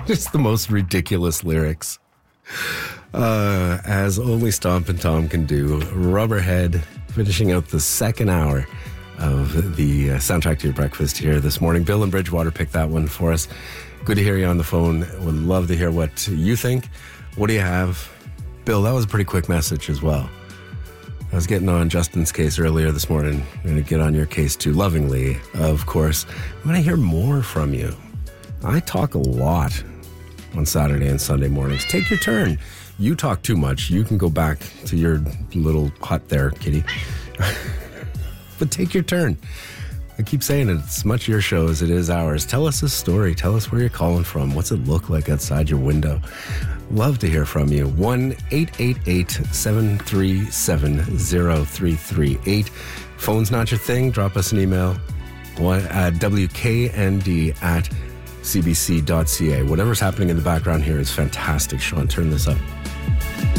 Just the most ridiculous lyrics. As only Stompin' Tom can do. Rubberhead finishing out the second hour of the soundtrack to your breakfast here this morning. Bill in Bridgewater picked that one for us. Good to hear you on the phone. Would love to hear what you think. What do you have? Bill, that was a pretty quick message as well. I was getting on Justin's case earlier this morning. I'm going to get on your case too, lovingly, of course. I'm going to hear more from you. I talk a lot on Saturday and Sunday mornings. Take your turn. You talk too much. You can go back to your little hut there, kitty. But take your turn. I keep saying it, it's much your show as it is ours. Tell us a story. Tell us where you're calling from. What's it look like outside your window? Love to hear from you. 1-888-737-0338. Phone's not your thing. Drop us an email. WKND@cbc.ca. Whatever's happening in the background here is fantastic. Sean, turn this up.